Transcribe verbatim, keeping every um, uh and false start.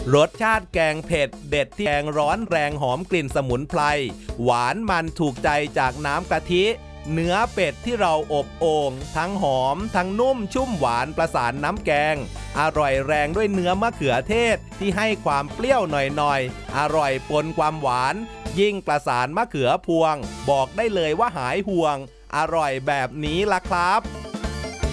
รสชาติแกงเผ็ดเด็ดที่แกงร้อนแรงหอมกลิ่นสมุนไพรหวานมันถูกใจจากน้ำกะทิเนื้อเป็ดที่เราอบโอ่งทั้งหอมทั้งนุ่มชุ่มหวานประสานน้ำแกงอร่อยแรงด้วยเนื้อมะเขือเทศที่ให้ความเปรี้ยวหน่อยๆอร่อยปนความหวานยิ่งประสานมะเขือพวงบอกได้เลยว่าหายห่วงอร่อยแบบนี้ล่ะครับ